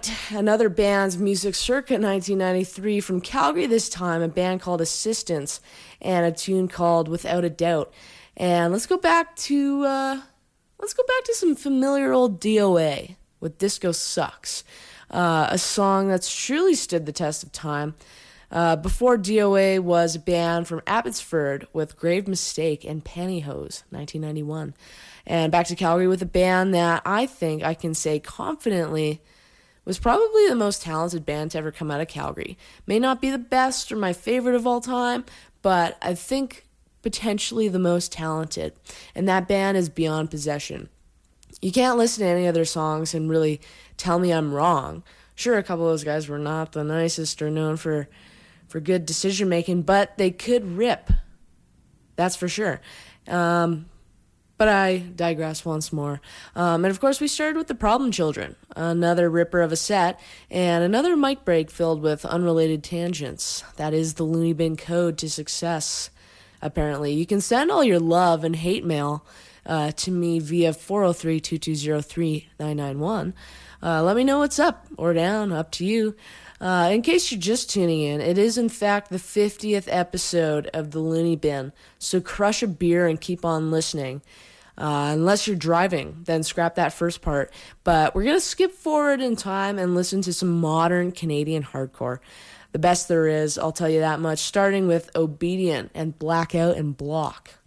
right, another band's music circa 1993 from Calgary this time, a band called Assistance and a tune called Without a Doubt. And let's go back to some familiar old DOA with Disco Sucks, a song that's truly stood the test of time. Before DOA was a band from Abbotsford with Grave Mistake and Pantyhose, 1991. And back to Calgary with a band that I think I can say confidently was probably the most talented band to ever come out of Calgary. May not be the best or my favorite of all time, but I think potentially the most talented. And that band is Beyond Possession. You can't listen to any of their songs and really tell me I'm wrong. Sure, a couple of those guys were not the nicest or known for good decision making, but they could rip. That's for sure. But I digress once more. And of course, we started with the Problem Children, another ripper of a set, and another mic break filled with unrelated tangents. That is the Looney Bin code to success, apparently. You can send all your love and hate mail to me via 403-220-3991. Let me know what's up or down, up to you. In case you're just tuning in, it is in fact the 50th episode of the Looney Bin, so crush a beer and keep on listening. Unless you're driving, then scrap that first part. But we're going to skip forward in time and listen to some modern Canadian hardcore. The best there is, I'll tell you that much, starting with Obedient and Blackout and Block.